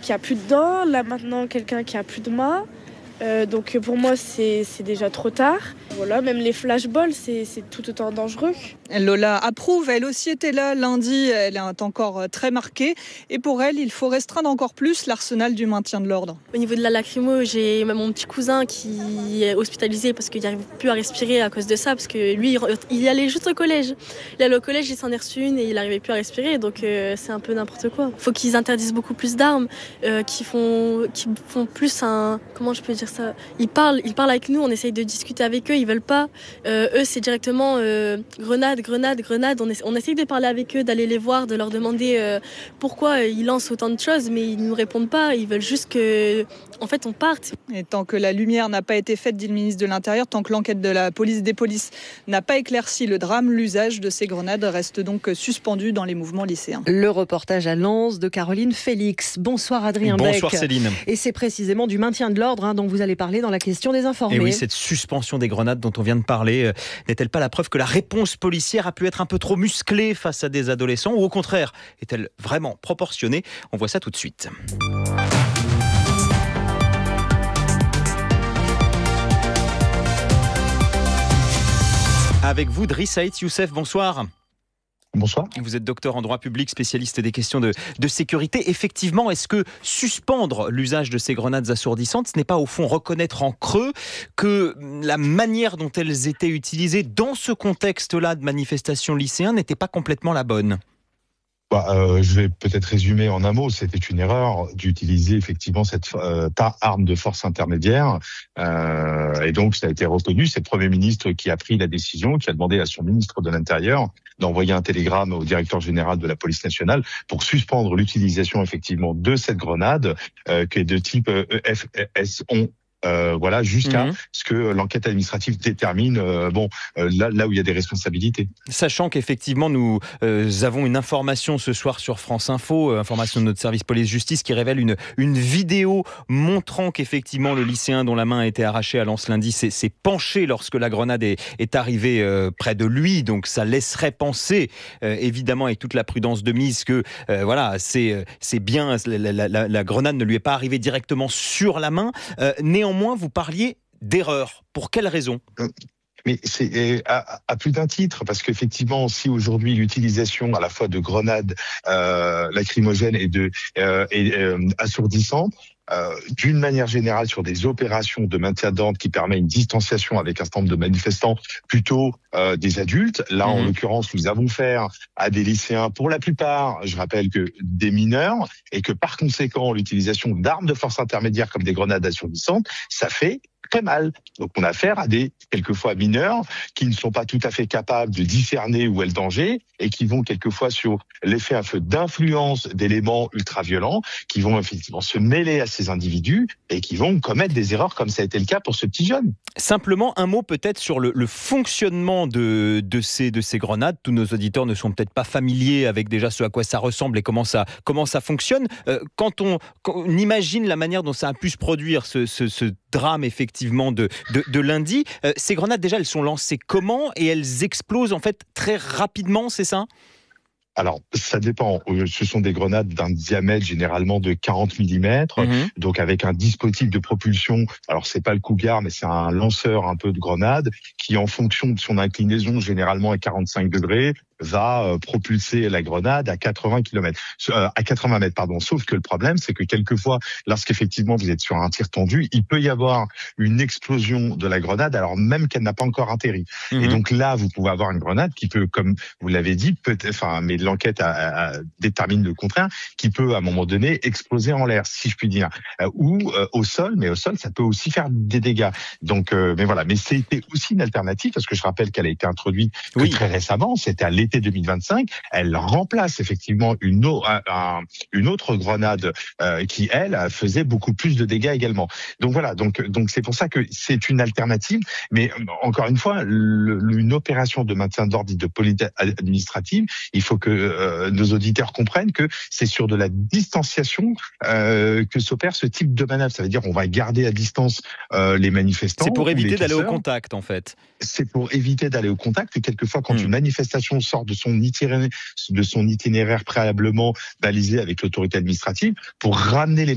qui a plus de dents, là maintenant quelqu'un qui a plus de main. Donc pour moi c'est déjà trop tard. Voilà, même les flashballs c'est tout autant dangereux. Lola approuve, elle aussi était là lundi, elle est encore très marquée. Et pour elle, il faut restreindre encore plus l'arsenal du maintien de l'ordre. Au niveau de la lacrymo, j'ai mon petit cousin qui est hospitalisé parce qu'il n'arrive plus à respirer à cause de ça. Parce que lui, il allait juste au collège. Il allait au collège, il s'en est reçu une et il n'arrivait plus à respirer. Donc c'est un peu n'importe quoi. Il faut qu'ils interdisent beaucoup plus d'armes, qui font plus un... Comment je peux dire ça ? Ils parlent avec nous, on essaye de discuter avec eux, ils veulent pas. Eux, c'est directement grenade. On essaye de parler avec eux, d'aller les voir, de leur demander pourquoi ils lancent autant de choses, mais ils ne nous répondent pas. Ils veulent juste que, en fait, on parte. Et tant que la lumière n'a pas été faite, dit le ministre de l'Intérieur, tant que l'enquête de la police des polices n'a pas éclairci le drame, l'usage de ces grenades reste donc suspendu dans les mouvements lycéens. Le reportage à Lens de Caroline Félix. Bonsoir Adrien Beck. Bonsoir Céline. Et c'est précisément du maintien de l'ordre dont vous allez parler dans la question des informés. Et oui, cette suspension des grenades dont on vient de parler, n'est-elle pas la preuve que la réponse policière a pu être un peu trop musclée face à des adolescents, ou au contraire, est-elle vraiment proportionnée ? On voit ça tout de suite. Avec vous, Driss Aït Youssef, bonsoir. Bonsoir. Vous êtes docteur en droit public, spécialiste des questions de sécurité. Effectivement, est-ce que suspendre l'usage de ces grenades assourdissantes, ce n'est pas au fond reconnaître en creux que la manière dont elles étaient utilisées dans ce contexte-là de manifestation lycéenne n'était pas complètement la bonne ? Je vais peut-être résumer en un mot. C'était une erreur d'utiliser effectivement cette arme de force intermédiaire. Et donc, ça a été reconnu. C'est le Premier ministre qui a pris la décision, qui a demandé à son ministre de l'Intérieur d'envoyer un télégramme au directeur général de la police nationale pour suspendre l'utilisation effectivement de cette grenade qui est de type EFS-11. Jusqu'à ce que l'enquête administrative détermine là où il y a des responsabilités. Sachant qu'effectivement nous avons une information ce soir sur France Info, information de notre service police-justice qui révèle une vidéo montrant qu'effectivement le lycéen dont la main a été arrachée à Lens lundi s'est penché lorsque la grenade est arrivée près de lui. Donc ça laisserait penser, évidemment avec toute la prudence de mise, que c'est bien, la grenade ne lui est pas arrivée directement sur la main. Néanmoins, vous parliez d'erreur. Pour quelle raison ? Mais c'est à plus d'un titre, parce qu'effectivement, si aujourd'hui l'utilisation à la fois de grenades lacrymogènes et assourdissantes, d'une manière générale sur des opérations de maintien d'ordre qui permet une distanciation avec un certain nombre de manifestants, plutôt des adultes. Là, en l'occurrence, nous avons affaire à des lycéens, pour la plupart, je rappelle que des mineurs, et que par conséquent, l'utilisation d'armes de force intermédiaire comme des grenades assourdissantes, ça fait très mal. Donc on a affaire à des, quelquefois, mineurs qui ne sont pas tout à fait capables de discerner où est le danger et qui vont quelquefois sur l'effet un peu d'influence d'éléments ultra-violents qui vont effectivement se mêler à ces individus et qui vont commettre des erreurs comme ça a été le cas pour ce petit jeune. Simplement, un mot peut-être sur le fonctionnement de ces grenades. Tous nos auditeurs ne sont peut-être pas familiers avec déjà ce à quoi ça ressemble et comment ça fonctionne. Quand on imagine la manière dont ça a pu se produire, ce drame effectivement de lundi, ces grenades déjà elles sont lancées comment et elles explosent en fait très rapidement, c'est ça ? Alors, ça dépend. Ce sont des grenades d'un diamètre généralement de 40 mm, donc avec un dispositif de propulsion. Alors, c'est pas le cougar, mais c'est un lanceur un peu de grenade qui, en fonction de son inclinaison, généralement à 45 degrés, va propulser la grenade à 80 mètres, pardon. Sauf que le problème, c'est que quelquefois, lorsqu'effectivement vous êtes sur un tir tendu, il peut y avoir une explosion de la grenade, alors même qu'elle n'a pas encore atterri. Et donc là, vous pouvez avoir une grenade qui peut, comme vous l'avez dit, mais l'enquête détermine le contraire, qui peut à un moment donné exploser en l'air, si je puis dire, ou au sol. Mais au sol, ça peut aussi faire des dégâts. Donc, mais voilà. Mais c'était aussi une alternative parce que je rappelle qu'elle a été introduite très récemment. C'était à l'été 2025, elle remplace effectivement une autre grenade qui, elle, faisait beaucoup plus de dégâts également. Donc voilà, donc c'est pour ça que c'est une alternative, mais encore une fois, une opération de maintien d'ordre de police administrative, il faut que nos auditeurs comprennent que c'est sur de la distanciation que s'opère ce type de manœuvre. Ça veut dire on va garder à distance les manifestants. C'est pour éviter d'aller au contact, en fait. C'est pour éviter d'aller au contact, et quelquefois quand une manifestation sort de son itinéraire préalablement balisé avec l'autorité administrative, pour ramener les